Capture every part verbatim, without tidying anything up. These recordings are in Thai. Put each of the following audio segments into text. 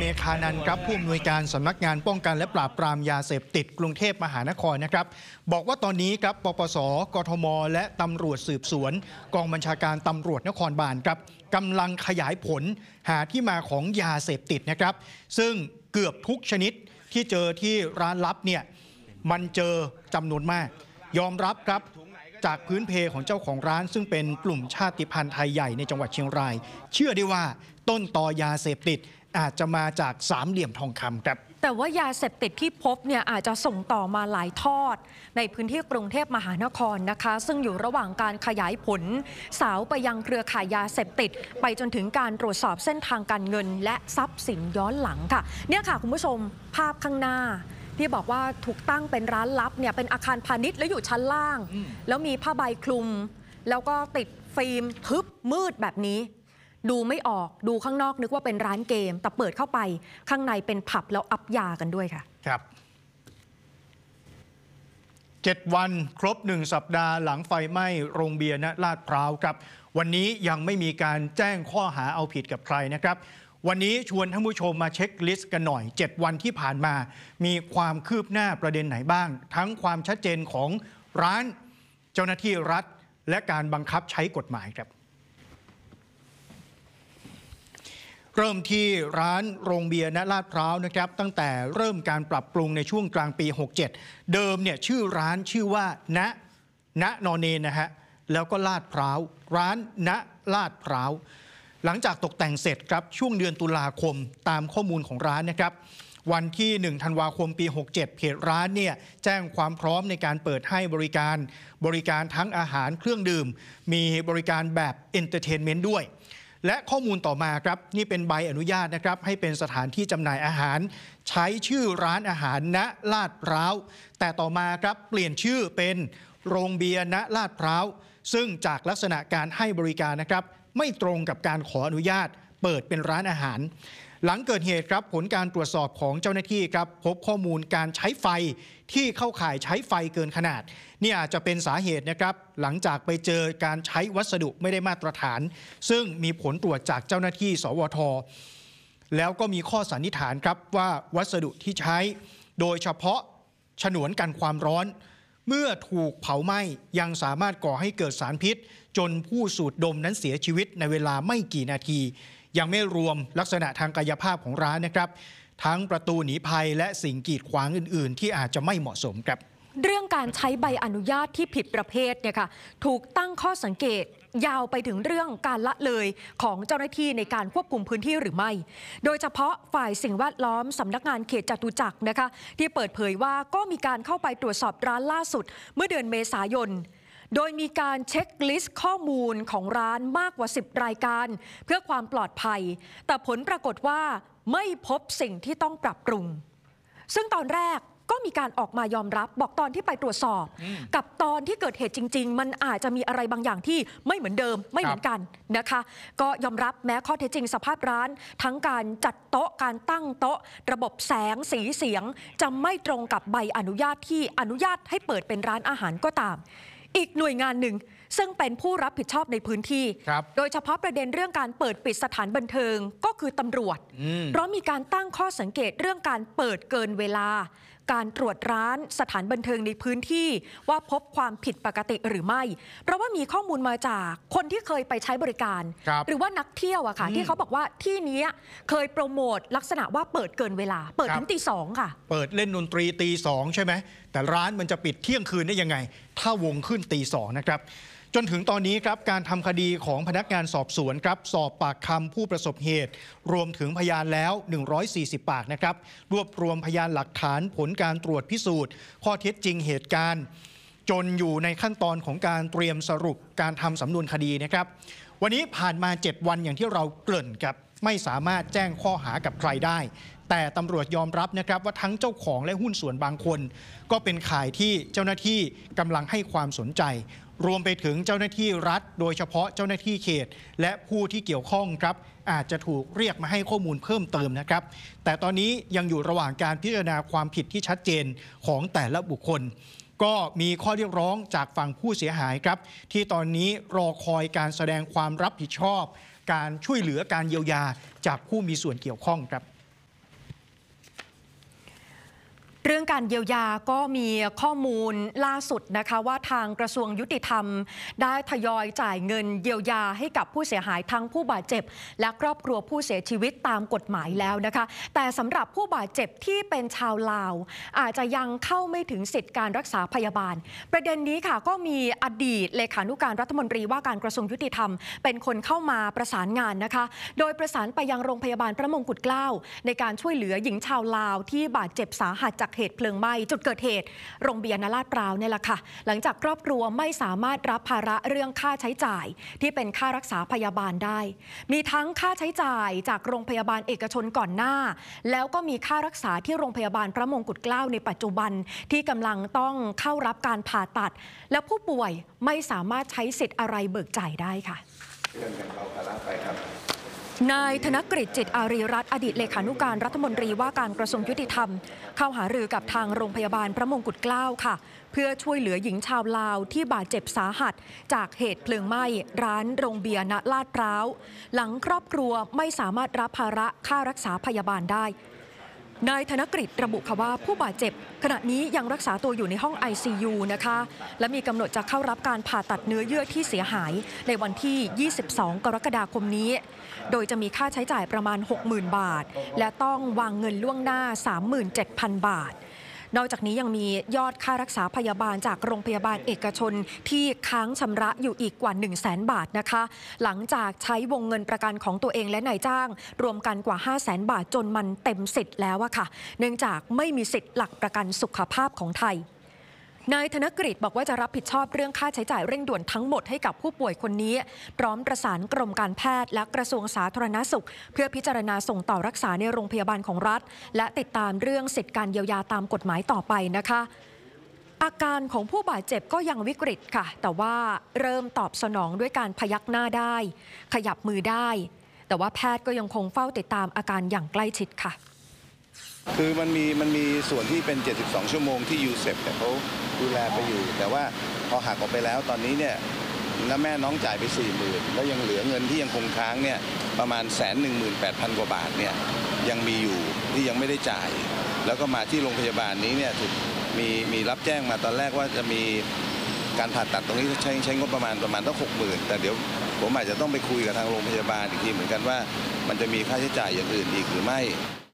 คานันท์ครับผู้อำนวยการสำนักงานป้องกันและปราบปรามยาเสพติดกรุงเทพมหานครนะครับบอกว่าตอนนี้ครับปปส.กทม.และตำรวจสืบสวนกองบัญชาการตำรวจนครบาลครับกำลังขยายผลหาที่มาของยาเสพติดนะครับซึ่งเกือบทุกชนิดที่เจอที่ร้านลับเนี่ยมันเจอจำนวนมากยอมรับครับจากพื้นเพของเจ้าของร้านซึ่งเป็นกลุ่มชาติพันธุ์ไทยใหญ่ในจังหวัดเชียงรายเชื่อได้ว่าต้นตอยาเสพติดอาจจะมาจากสามเหลี่ยมทองคำครับแต่ว่ายาเสพติดที่พบเนี่ยอาจจะส่งต่อมาหลายทอดในพื้นที่กรุงเทพมหานครนะคะซึ่งอยู่ระหว่างการขยายผลสาวไปยังเครือข่ายยาเสพติดไปจนถึงการตรวจสอบเส้นทางการเงินและทรัพย์สินย้อนหลังค่ะเนี่ยค่ะคุณผู้ชมภาพข้างหน้าที่บอกว่าถูกตั้งเป็นร้านลับเนี่ยเป็นอาคารพาณิชย์แล้วอยู่ชั้นล่างแล้วมีผ้าใบคลุมแล้วก็ติดฟิล์มทึบมืดแบบนี้ดูไม่ออกดูข้างนอกนึกว่าเป็นร้านเกมแต่เปิดเข้าไปข้างในเป็นผับแล้วอัพยากันด้วยค่ะครับเจ็ดวันครบหนึ่งสัปดาห์หลังไฟไหม้โรงเบียร์ณลาดพร้าวครับวันนี้ยังไม่มีการแจ้งข้อหาเอาผิดกับใครนะครับวันนี้ชวนท่านผู้ชมมาเช็คลิสต์กันหน่อยเจ็ดวันที่ผ่านมามีความคืบหน้าประเด็นไหนบ้างทั้งความชัดเจนของร้านเจ้าหน้าที่รัฐและการบังคับใช้กฎหมายครับเริ่มที่ร้านโรงเบียร์ณลาดพร้าวนะครับตั้งแต่เริ่มการปรับปรุงในช่วงกลางปีหกเจ็ดเดิมเนี่ยชื่อร้านชื่อว่าณณนอนเนนนะฮะแล้วก็ลาดพร้าวร้านณลาดพร้าวหลังจากตกแต่งเสร็จครับช่วงเดือนตุลาคมตามข้อมูลของร้านนะครับวันที่หนึ่งธันวาคมปีหกเจ็ดเพจร้านเนี่ยแจ้งความพร้อมในการเปิดให้บริการบริการทั้งอาหารเครื่องดื่มมีบริการแบบเอนเตอร์เทนเมนต์ด้วยและข้อมูลต่อมาครับนี่เป็นใบอนุญาตนะครับให้เป็นสถานที่จำหน่ายอาหารใช้ชื่อร้านอาหารณลาดพร้าวแต่ต่อมาครับเปลี่ยนชื่อเป็นโรงเบียร์ณลาดพร้าวซึ่งจากลักษณะการให้บริการนะครับไม่ตรงกับการขออนุญาตเปิดเป็นร้านอาหารหลังเกิดเหตุครับผลการตรวจสอบของเจ้าหน้าที่ครับพบข้อมูลการใช้ไฟที่เข้าข่ายใช้ไฟเกินขนาดนี่อาจจะเป็นสาเหตุนะครับหลังจากไปเจอการใช้วัสดุไม่ได้มาตรฐานซึ่งมีผลตรวจจากเจ้าหน้าที่สวท.แล้วก็มีข้อสันนิษฐานครับว่าวัสดุที่ใช้โดยเฉพาะฉนวนกันความร้อนเมื่อถูกเผาไหม้ยังสามารถก่อให้เกิดสารพิษจนผู้สูดดมนั้นเสียชีวิตในเวลาไม่กี่นาทียังไม่รวมลักษณะทางกายภาพของร้านนะครับทั้งประตูหนีภัยและสิ่งกีดขวางอื่นๆที่อาจจะไม่เหมาะสมครับเรื่องการใช้ใบอนุญาตที่ผิดประเภทเนี่ยค่ะถูกตั้งข้อสังเกตยาวไปถึงเรื่องการละเลยของเจ้าหน้าที่ในการควบคุมพื้นที่หรือไม่โดยเฉพาะฝ่ายสิ่งแวดล้อมสำนักงานเขตจตุจักรนะคะที่เปิดเผยว่าก็มีการเข้าไปตรวจสอบร้านล่าสุดเมื่อเดือนเมษายนโดยมีการเช็คลิสต์ข้อมูลของร้านมากกว่าสิบรายการเพื่อความปลอดภัยแต่ผลปรากฏว่าไม่พบสิ่งที่ต้องปรับปรุงซึ่งตอนแรกก็มีการออกมายอมรับบอกตอนที่ไปตรวจสอบกับตอนที่เกิดเหตุจริงๆมันอาจจะมีอะไรบางอย่างที่ไม่เหมือนเดิมไม่เหมือนกันนะคะก็ยอมรับแม้ข้อเท็จจริงสภาพร้านทั้งการจัดโต๊ะการตั้งโต๊ะระบบแสงสีเสียงจะไม่ตรงกับใบอนุญาตที่อนุญาตให้เปิดเป็นร้านอาหารก็ตามอีกหน่วยงานหนึ่งซึ่งเป็นผู้รับผิดชอบในพื้นที่โดยเฉพาะประเด็นเรื่องการเปิดปิดสถานบันเทิงก็คือตำรวจเพราะมีการตั้งข้อสังเกตเรื่องการเปิดเกินเวลาการตรวจร้านสถานบันเทิงในพื้นที่ว่าพบความผิดปกติหรือไม่เพราะว่ามีข้อมูลมาจากคนที่เคยไปใช้บริการหรือว่านักเที่ยวอะค่ะที่เขาบอกว่าที่นี้เคยโปรโมทลักษณะว่าเปิดเกินเวลาเปิดถึงตีสองค่ะเปิดเล่นดนตรีตีสองใช่ไหมแต่ร้านมันจะปิดเที่ยงคืนได้ยังไงถ้าวงขึ้นตีสองนะครับจนถึงตอนนี้ครับการทำคดีของพนักงานสอบสวนครับสอบปากคำผู้ประสบเหตุรวมถึงพยานแล้วหนึ่งร้อยสี่สิบปากนะครับรวบรวมพยานหลักฐานผลการตรวจพิสูจน์ข้อเท็จจริงเหตุการณ์จนอยู่ในขั้นตอนของการเตรียมสรุปการทำสำนวนคดีนะครับวันนี้ผ่านมาเจ็ดวันอย่างที่เราเกริ่นครับไม่สามารถแจ้งข้อหากับใครได้แต่ตำรวจยอมรับนะครับว่าทั้งเจ้าของและหุ้นส่วนบางคนก็เป็นข่ายที่เจ้าหน้าที่กำลังให้ความสนใจรวมไปถึงเจ้าหน้าที่รัฐโดยเฉพาะเจ้าหน้าที่เขตและผู้ที่เกี่ยวข้องครับอาจจะถูกเรียกมาให้ข้อมูลเพิ่มเติมนะครับแต่ตอนนี้ยังอยู่ระหว่างการพิจารณาความผิดที่ชัดเจนของแต่ละบุคคลก็มีข้อเรียกร้องจากฝั่งผู้เสียหายครับที่ตอนนี้รอคอยการแสดงความรับผิดชอบการช่วยเหลือการเยียวยาจากผู้มีส่วนเกี่ยวข้องครับเรื่องการเยียวยาก็มีข้อมูลล่าสุดนะคะว่าทางกระทรวงยุติธรรมได้ทยอยจ่ายเงินเยียวยาให้กับผู้เสียหายทั้งผู้บาดเจ็บและครอบครัวผู้เสียชีวิตตามกฎหมายแล้วนะคะแต่สำหรับผู้บาดเจ็บที่เป็นชาวลาวอาจจะยังเข้าไม่ถึงสิทธิการรักษาพยาบาลประเด็นนี้ค่ะก็มีอดีตเลขานุการรัฐมนตรีว่าการกระทรวงยุติธรรมเป็นคนเข้ามาประสานงานนะคะโดยประสานไปยังโรงพยาบาลพระมงกุฎเกล้าในการช่วยเหลือหญิงชาวลาวที่บาดเจ็บสาหัสจากเหตุเพลิงไหม้จุดเกิดเหตุโรงพยาบาลลาดพร้าวเนี่ยแหละค่ะหลังจากครอบครัวไม่สามารถรับภาระเรื่องค่าใช้จ่ายที่เป็นค่ารักษาพยาบาลได้มีทั้งค่าใช้จ่ายจากโรงพยาบาลเอกชนก่อนหน้าแล้วก็มีค่ารักษาที่โรงพยาบาลพระมงกุฎเกล้าในปัจจุบันที่กำลังต้องเข้ารับการผ่าตัดและผู้ป่วยไม่สามารถใช้สิทธิ์อะไรเบิกจ่ายได้ค่ะนายธนกฤษจิตอารีรัตน์อดีตเลขานุการรัฐมนตรีว่าการกระทรวงยุติธรรมเข้าหารือกับทางโรงพยาบาลพระมงกุฎเกล้าค่ะเพื่อช่วยเหลือหญิงชาวลาวที่บาดเจ็บสาหัสจากเหตุเพลิงไหม้ร้านโรงเบียร์ณลาดพร้าวหลังครอบครัวไม่สามารถรับภาระค่ารักษาพยาบาลได้นายธนกฤษระบุค่ะว่าผู้บาดเจ็บขณะนี้ยังรักษาตัวอยู่ในห้อง ไอ ซี ยู นะคะและมีกำหนดจะเข้ารับการผ่าตัดเนื้อเยื่อที่เสียหายในวันที่ ยี่สิบสอง กรกฎาคมนี้โดยจะมีค่าใช้จ่ายประมาณ หกหมื่น บาทและต้องวางเงินล่วงหน้า สามหมื่นเจ็ดพัน บาทนอกจากนี้ยังมียอดค่ารักษาพยาบาลจากโรงพยาบาลเอกชนที่ค้างชำระอยู่อีกกว่า หนึ่งแสน บาทนะคะหลังจากใช้วงเงินประกันของตัวเองและนายจ้างรวมกันกว่า ห้าแสน บาทจนมันเต็มสิทธิ์แล้วอะค่ะเนื่องจากไม่มีสิทธิ์หลักประกันสุขภาพของไทยนายธนกฤษบอกว่าจะรับผิดชอบเรื่องค่าใช้จ่ายเร่งด่วนทั้งหมดให้กับผู้ป่วยคนนี้พร้อมประสานกรมการแพทย์และกระทรวงสาธารณสุขเพื่อพิจารณาส่งต่อรักษาในโรงพยาบาลของรัฐและติดตามเรื่องสิทธิการเยียวยาตามกฎหมายต่อไปนะคะอาการของผู้บาดเจ็บก็ยังวิกฤตค่ะแต่ว่าเริ่มตอบสนองด้วยการพยักหน้าได้ขยับมือได้แต่ว่าแพทย์ก็ยังคงเฝ้าติดตามอาการอย่างใกล้ชิดค่ะคือมันมีมันมีส่วนที่เป็นเจ็ดสิบสองชั่วโมงที่ยูเซฟแต่เขาดูแลไปอยู่แต่ว่าพอหักออกไปแล้วตอนนี้เนี่ยแล้วแม่น้องจ่ายไปสี่หมื่นแล้วยังเหลือเงินที่ยังคงค้างเนี่ยประมาณแสนหนึ่งหมื่นแปดพันกว่าบาทเนี่ยยังมีอยู่ที่ยังไม่ได้จ่ายแล้วก็มาที่โรงพยาบาลนี้เนี่ยถูกมีมีรับแจ้งมาตอนแรกว่าจะมีการผ่าตัดตรงนี้ใช้ใช้งบประมาณประมาณต้องหกหมื่นแต่เดี๋ยวผมอาจจะต้องไปคุยกับทางโรงพยาบาลอีกทีเหมือนกันว่ามันจะมีค่าใช้จ่ายอย่างอื่นอีกหรือไม่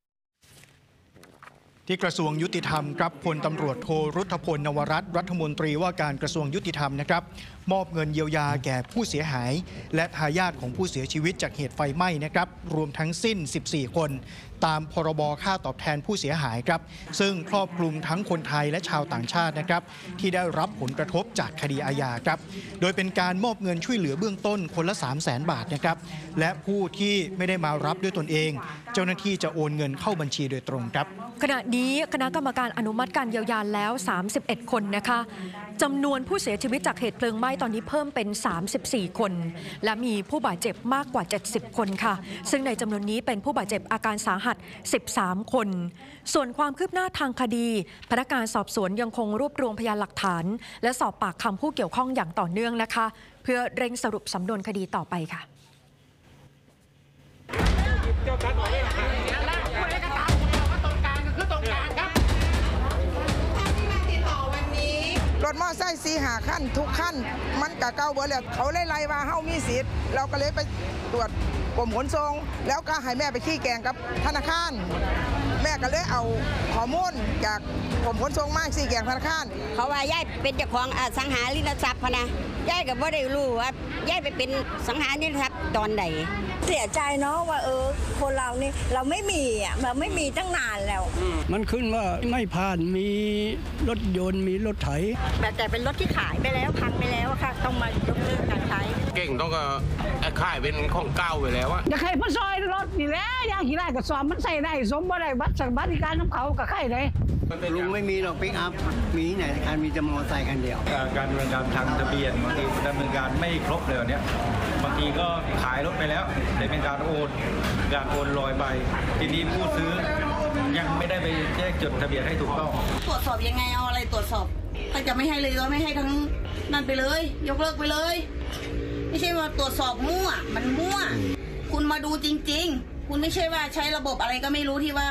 ที่กระทรวงยุติธรรมครับพลตำรวจโทรุทธพลนวรัตน์รัฐมนตรีว่าการกระทรวงยุติธรรมนะครับมอบเงินเยียวยาแก่ผู้เสียหายและทายาทของผู้เสียชีวิตจากเหตุไฟไหม้นะครับรวมทั้งสิ้นสิบสี่คนตามพรบค่าตอบแทนผู้เสียหายครับซึ่งครอบคลุมทั้งคนไทยและชาวต่างชาตินะครับที่ได้รับผลกระทบจากคดีอาญาครับโดยเป็นการมอบเงินช่วยเหลือเบื้องต้นคนละ สามแสน บาทนะครับและผู้ที่ไม่ได้มารับด้วยตนเองเจ้าหน้าที่จะโอนเงินเข้าบัญชีโดยตรงครับขณะนี้คณะกรรมการอนุมัติการเยียวยาแล้วสามสิบเอ็ดคนนะคะจำนวนผู้เสียชีวิตจากเหตุเพลิงไหม้ตอนนี้เพิ่มเป็นสามสิบสี่คนและมีผู้บาดเจ็บมากกว่าเจ็ดสิบคนค่ะซึ่งในจำนวนนี้เป็นผู้บาดเจ็บอาการสาหัสสิบสามคนส่วนความคืบหน้าทางคดีพนักงานสอบสวนยังคงรวบรวมพยานหลักฐานและสอบปากคำผู้เกี่ยวข้องอย่างต่อเนื่องนะคะเพื่อเร่งสรุปสำนวนคดีต่อไปค่ะรถมอไซค์สี่หาขั้นทุกขั้นมันกะเก้าเบอร์แล้วเขาเลยไล่ว่าเฮามีสิทธิ์เราก็เลยไปตรวจกรมขนส่งแล้วก็ให้แม่ไปขี้แกงกับธนาคารแม่ก็เลยเอาข้อมูลจากกรมขนส่งมาขี้แกงธนาคารเขาว่ายายเป็นเจ้าของอสังหาริมทรัพย์พนะยายก็บ่ได้รู้ว่ายายไปเป็นสังหาริมทรัพย์ตอนใดเสียใจเนาะว่าเออคนเรานี่เราไม่มีอ่ะมันไม่มีตั้งนานแล้วมันขึ้นว่าไม่ผ่านมีรถยนต์มีรถไถแบบแต่เป็นรถที่ขายไปแล้วพังไปแล้วค่ะต้องมายกเลิกการใช้เก่งต้องก็ขายเป็นของเก่าไปแล้วอะจะใครมาซอยรถนี่แหละอยากขี่ได้ก็สอบมันใส่ได้สมบ่ได้บัตรสังบัตรการน้ำเขากับใครเลยลุงไม่มีหรอกปิกอัพมีไหนคันมีจะมอไซค์คันเดียวการดำเนินการทางทะเบียนบางทีดำเนินการไม่ครบเลยเนี่ยบางทีก็ขายรถไปแล้วแต่เป็นการโอนการโอนลอยใบทีนี้ผู้ซื้อยังไม่ได้ไปแจ้งจดทะเบียนให้ถูกต้องตรวจสอบยังไงเอาอะไรตรวจสอบถ้าจะไม่ให้เลยก็ไม่ให้ทั้งนั่นไปเลยยกเลิกไปเลยไม่ใช่ว่าตรวจสอบมั่วมันมั่วคุณมาดูจริงๆคุณไม่ใช่ว่าใช้ระบบอะไรก็ไม่รู้ที่ว่า